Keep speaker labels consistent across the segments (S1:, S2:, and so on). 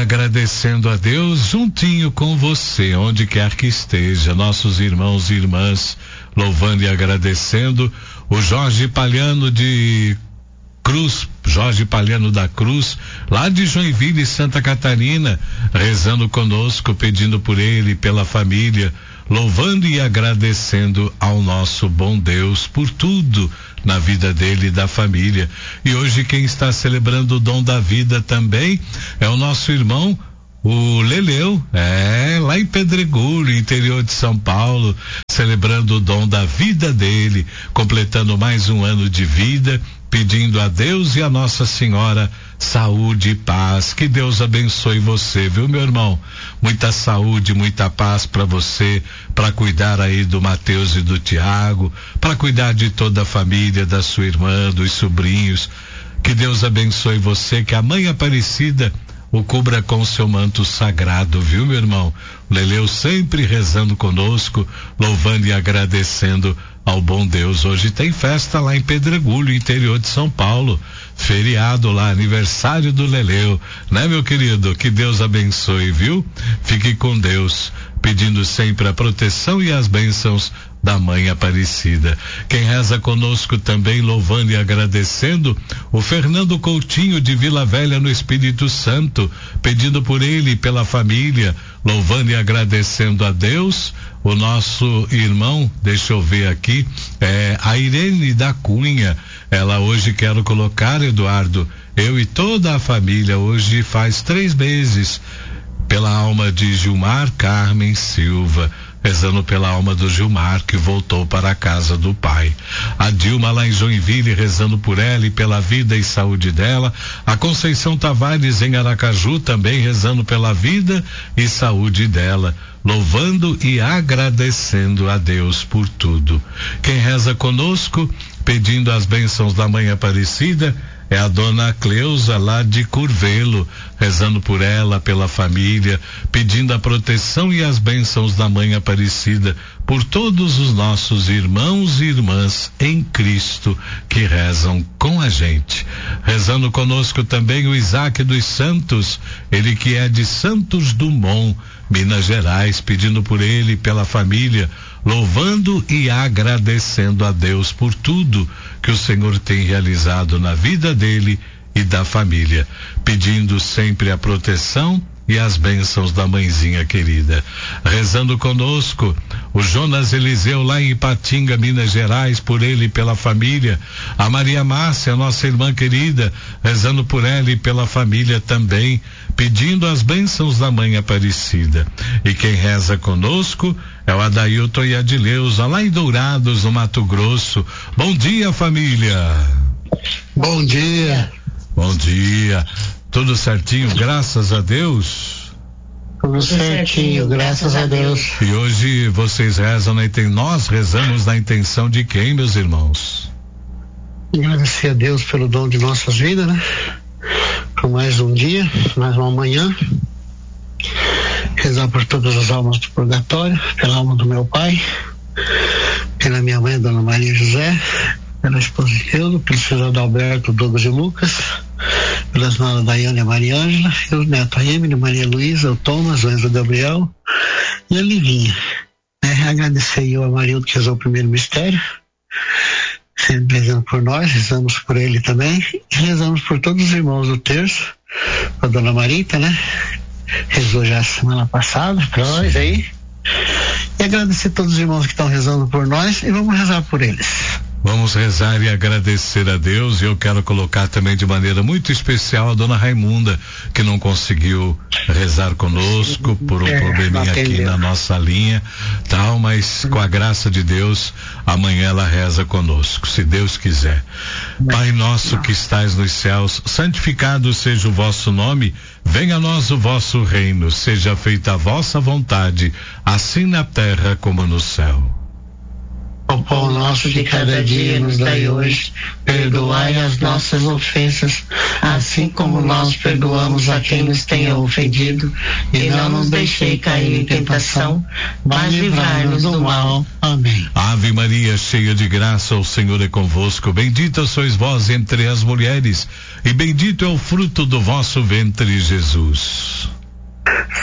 S1: agradecendo a Deus juntinho com você, onde quer que esteja, nossos irmãos e irmãs, louvando e agradecendo o Jorge Palhano da Cruz, lá de Joinville, Santa Catarina, rezando conosco, pedindo por ele e pela família, louvando e agradecendo ao nosso bom Deus por tudo na vida dele e da família. E hoje quem está celebrando o dom da vida também é o nosso irmão, o Leleu, lá em Pedregulho, interior de São Paulo, celebrando o dom da vida dele, completando mais um ano de vida, pedindo a Deus e a Nossa Senhora saúde e paz. Que Deus abençoe você, viu, meu irmão? Muita saúde, muita paz para você, para cuidar aí do Mateus e do Tiago, para cuidar de toda a família, da sua irmã, dos sobrinhos. Que Deus abençoe você, que a Mãe Aparecida o cubra com o seu manto sagrado, viu, meu irmão? O Leleu sempre rezando conosco, louvando e agradecendo ao bom Deus. Hoje tem festa lá em Pedregulho, interior de São Paulo, feriado lá, aniversário do Leleu, né, meu querido? Que Deus abençoe, viu? Fique com Deus, pedindo sempre a proteção e as bênçãos da Mãe Aparecida. Quem reza conosco também, louvando e agradecendo, o Fernando Coutinho de Vila Velha, no Espírito Santo, pedindo por ele e pela família, louvando e agradecendo a Deus. O nosso irmão, deixa eu ver aqui, a Irene da Cunha. Ela hoje, quero colocar, Eduardo, eu e toda a família, hoje faz 3 meses, pela alma de Gilmar Carmen Silva, rezando pela alma do Gilmar, que voltou para a casa do pai. A Dilma lá em Joinville, rezando por ela e pela vida e saúde dela. A Conceição Tavares em Aracaju, também rezando pela vida e saúde dela, louvando e agradecendo a Deus por tudo. Quem reza conosco, pedindo as bênçãos da Mãe Aparecida, é a dona Cleusa lá de Curvelo, rezando por ela, pela família, pedindo a proteção e as bênçãos da Mãe Aparecida por todos os nossos irmãos e irmãs em Cristo que rezam com a gente. Rezando conosco também o Isaac dos Santos, ele que é de Santos Dumont, Minas Gerais, pedindo por ele e pela família, louvando e agradecendo a Deus por tudo que o Senhor tem realizado na vida dele e da família, pedindo sempre a proteção e as bênçãos da mãezinha querida. Rezando conosco o Jonas Eliseu lá em Ipatinga, Minas Gerais, por ele e pela família. A Maria Márcia, nossa irmã querida, rezando por ela e pela família também, pedindo as bênçãos da Mãe Aparecida. E quem reza conosco é o Adailton e a Adileuza, lá em Dourados, no Mato Grosso. Bom dia, família.
S2: Bom dia.
S1: Bom dia. Tudo certinho, graças a Deus?
S2: Tudo certinho, graças a Deus.
S1: E hoje vocês rezam, nós rezamos na intenção de quem, meus irmãos?
S2: Agradecer a Deus pelo dom de nossas vidas, né? Por mais um dia, mais uma manhã. Rezar por todas as almas do purgatório, pela alma do meu pai, pela minha mãe, Dona Maria José, pela esposa de Deus, pelo senhor Adalberto, Douglas e Lucas, pelas noras Daiane e Maria Ângela, e os netos, a Emily, Maria Luísa, o Thomas, o Enzo Gabriel e a Livinha. Agradecer eu a Marildo, que rezou o primeiro mistério, sempre rezando por nós, rezamos por ele também, e rezamos por todos os irmãos do terço, a Dona Marita, né? Rezou já semana passada para nós aí. E agradecer a todos os irmãos que estão rezando por nós, e vamos rezar por eles.
S1: Vamos rezar e agradecer a Deus. E eu quero colocar também de maneira muito especial a Dona Raimunda, que não conseguiu rezar conosco por um probleminha aqui na nossa linha, tal, mas com a graça de Deus, amanhã ela reza conosco, se Deus quiser. Pai nosso que estais nos céus, santificado seja o vosso nome, venha a nós o vosso reino, seja feita a vossa vontade, assim na terra como no céu.
S3: O pão nosso de cada dia nos dai hoje, perdoai as nossas ofensas, assim como nós perdoamos a quem nos tenha ofendido, e não nos deixei cair em tentação, mas livrai-nos do mal. Amém.
S1: Ave Maria, cheia de graça, o Senhor é convosco, bendita sois vós entre as mulheres, e bendito é o fruto do vosso ventre, Jesus.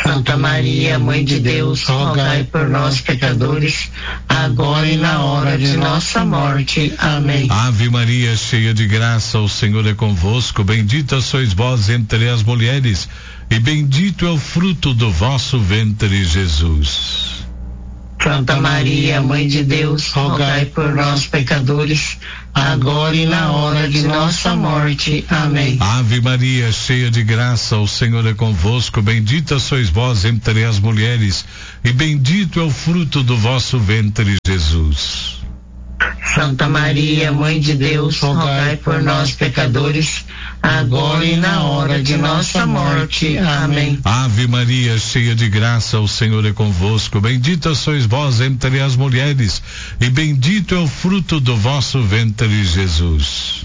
S3: Santa Maria, Mãe de Deus, rogai por nós, pecadores, agora e na hora de nossa morte. Amém.
S1: Ave Maria, cheia de graça, o Senhor é convosco. Bendita sois vós entre as mulheres, e bendito é o fruto do vosso ventre, Jesus.
S3: Santa Maria, Mãe de Deus, rogai por nós, pecadores, agora e na hora de nossa morte. Amém.
S1: Ave Maria, cheia de graça, o Senhor é convosco. Bendita sois vós entre as mulheres, e bendito é o fruto do vosso ventre, Jesus.
S3: Santa Maria, Mãe de Deus, rogai por nós, pecadores, agora e na hora de nossa morte. Amém.
S1: Ave Maria, cheia de graça, o Senhor é convosco. Bendita sois vós entre as mulheres, e bendito é o fruto do vosso ventre, Jesus.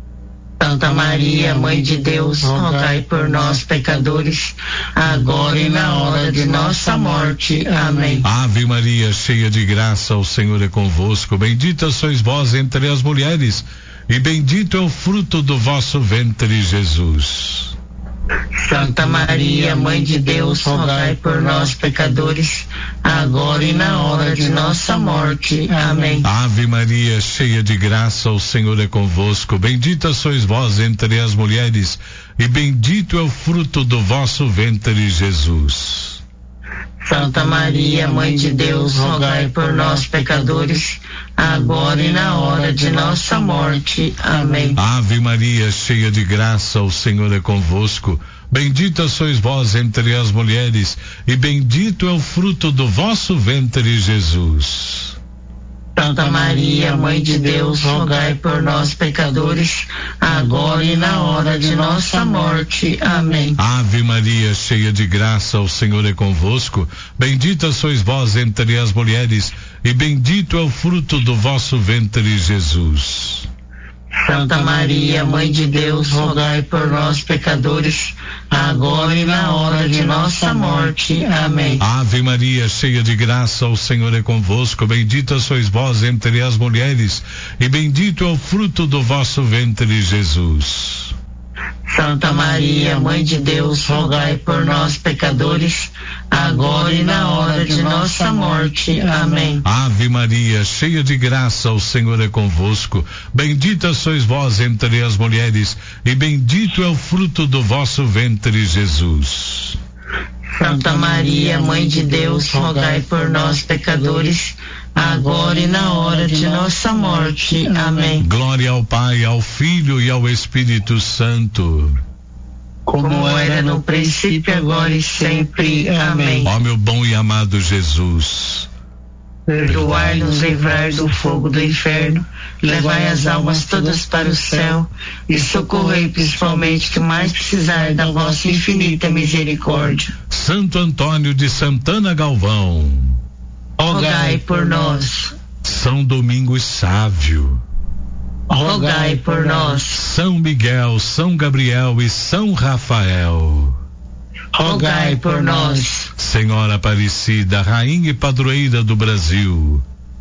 S3: Santa Maria, Mãe de Deus, rogai por nós, pecadores, agora e na hora de nossa morte. Amém.
S1: Ave Maria, cheia de graça, o Senhor é convosco. Bendita sois vós entre as mulheres, e bendito é o fruto do vosso ventre, Jesus.
S3: Santa Maria, Mãe de Deus, rogai por nós, pecadores, agora e na hora de nossa morte. Amém.
S1: Ave Maria, cheia de graça, o Senhor é convosco. Bendita sois vós entre as mulheres, e bendito é o fruto do vosso ventre, Jesus.
S3: Santa Maria, Mãe de Deus, rogai por nós, pecadores, agora e na hora de nossa morte. Amém.
S1: Ave Maria, cheia de graça, o Senhor é convosco. Bendita sois vós entre as mulheres, e bendito é o fruto do vosso ventre, Jesus.
S3: Santa Maria, Mãe de Deus, rogai por nós, pecadores, agora e na hora de nossa morte. Amém.
S1: Ave Maria, cheia de graça, o Senhor é convosco. Bendita sois vós entre as mulheres, e bendito é o fruto do vosso ventre, Jesus.
S3: Santa Maria, Mãe de Deus, rogai por nós, pecadores, agora e na hora de nossa morte. Amém.
S1: Ave Maria, cheia de graça, o Senhor é convosco. Bendita sois vós entre as mulheres, e bendito é o fruto do vosso ventre, Jesus.
S3: Santa Maria, Mãe de Deus, rogai por nós, pecadores, agora e na hora de nossa morte. Amém.
S1: Ave Maria, cheia de graça, o Senhor é convosco. Bendita sois vós entre as mulheres, e bendito é o fruto do vosso ventre, Jesus.
S3: Santa Maria, Mãe de Deus, rogai por nós, pecadores, agora e na hora de nossa morte. Amém.
S1: Glória ao Pai, ao Filho e ao Espírito Santo.
S3: Como era no princípio, agora e sempre. Amém.
S1: Ó meu bom e amado Jesus,
S3: perdoai-nos, livrai do fogo do inferno, levai as almas todas para o céu e socorrei principalmente que mais precisar da vossa infinita misericórdia.
S1: Santo Antônio de Santana Galvão,
S3: rogai por nós.
S1: São Domingos Sávio,
S3: rogai por nós.
S1: São Miguel, São Gabriel e São Rafael,
S3: rogai por nós.
S1: Senhora Aparecida, Rainha e Padroeira do Brasil,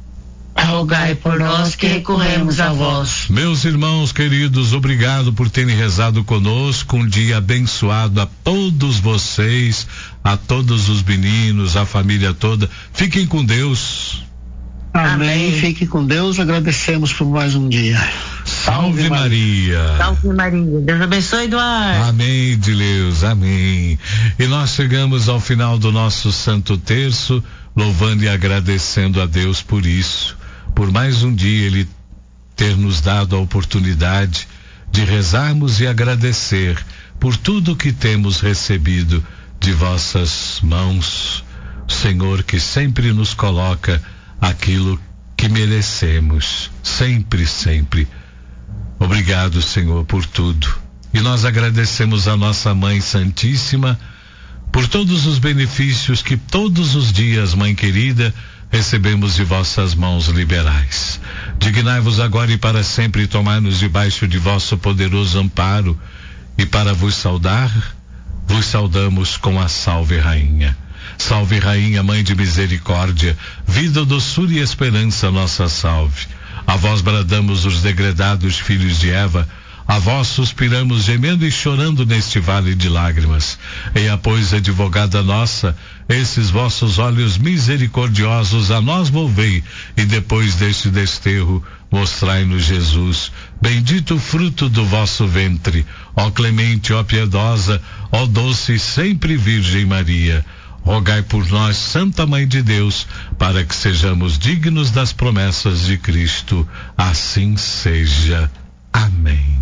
S3: rogai por nós que recorremos a vós.
S1: Meus irmãos queridos, obrigado por terem rezado conosco. Um dia abençoado a todos vocês, a todos os meninos, a família toda. Fiquem com Deus.
S2: Amém. Fique com Deus. Agradecemos por mais um dia.
S1: Salve Maria.
S3: Salve Maria. Deus abençoe, Eduardo.
S1: Amém, de Deus. Amém. E nós chegamos ao final do nosso Santo Terço, louvando e agradecendo a Deus por isso, por mais um dia Ele ter nos dado a oportunidade de rezarmos e agradecer por tudo que temos recebido de vossas mãos, Senhor, que sempre nos coloca aquilo que merecemos, sempre, sempre. Obrigado, Senhor, por tudo. E nós agradecemos a nossa Mãe Santíssima por todos os benefícios que todos os dias, Mãe querida, recebemos de vossas mãos liberais. Dignai-vos agora e para sempre tomar-nos debaixo de vosso poderoso amparo, e para vos saudar, vos saudamos com a Salve Rainha. Salve Rainha, Mãe de misericórdia, vida, doçura e esperança, nossa salve. A vós bradamos os degredados filhos de Eva, a vós suspiramos, gemendo e chorando neste vale de lágrimas. Eia, pois, advogada nossa, esses vossos olhos misericordiosos a nós volvei, e depois deste desterro, mostrai-nos Jesus. Bendito o fruto do vosso ventre, ó clemente, ó piedosa, ó doce e sempre Virgem Maria. Rogai por nós, Santa Mãe de Deus, para que sejamos dignos das promessas de Cristo. Assim seja. Amém.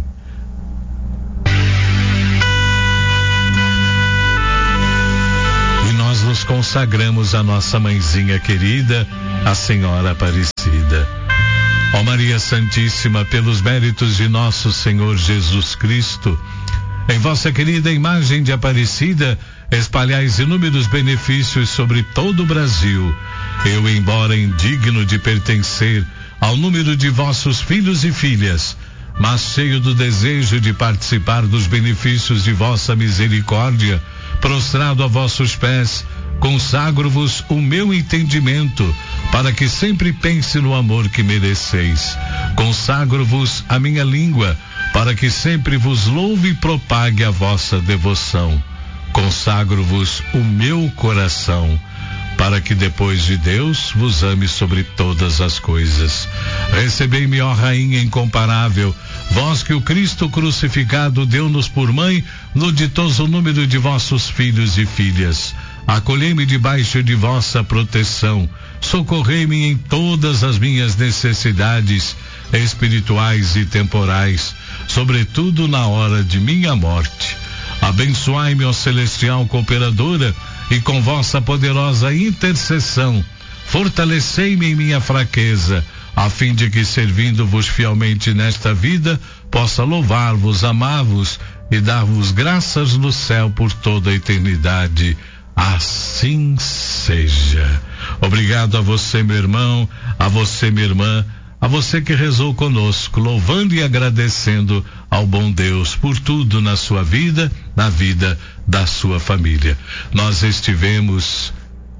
S1: E nós nos consagramos à nossa mãezinha querida, a Senhora Aparecida. Ó Maria Santíssima, pelos méritos de nosso Senhor Jesus Cristo, em vossa querida imagem de Aparecida, espalhais inúmeros benefícios sobre todo o Brasil. Eu, embora indigno de pertencer ao número de vossos filhos e filhas, mas cheio do desejo de participar dos benefícios de vossa misericórdia, prostrado a vossos pés, consagro-vos o meu entendimento, para que sempre pense no amor que mereceis. Consagro-vos a minha língua, para que sempre vos louve e propague a vossa devoção. Consagro-vos o meu coração, para que depois de Deus vos ame sobre todas as coisas. Recebei-me, ó Rainha incomparável, vós que o Cristo crucificado deu-nos por mãe no ditoso número de vossos filhos e filhas. Acolhei-me debaixo de vossa proteção, socorrei-me em todas as minhas necessidades espirituais e temporais, sobretudo na hora de minha morte. Abençoai-me, ó celestial cooperadora, e com vossa poderosa intercessão, fortalecei-me em minha fraqueza, a fim de que, servindo-vos fielmente nesta vida, possa louvar-vos, amar-vos e dar-vos graças no céu por toda a eternidade. Assim seja. Obrigado a você, meu irmão, a você, minha irmã, a você que rezou conosco, louvando e agradecendo ao bom Deus por tudo na sua vida, na vida da sua família. Nós estivemos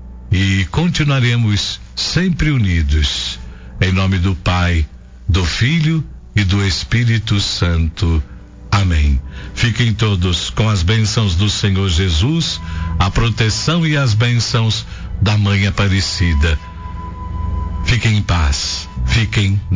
S1: e continuaremos sempre unidos. Em nome do Pai, do Filho e do Espírito Santo. Amém. Fiquem todos com as bênçãos do Senhor Jesus, a proteção e as bênçãos da Mãe Aparecida. Fiquem em paz. Fiquem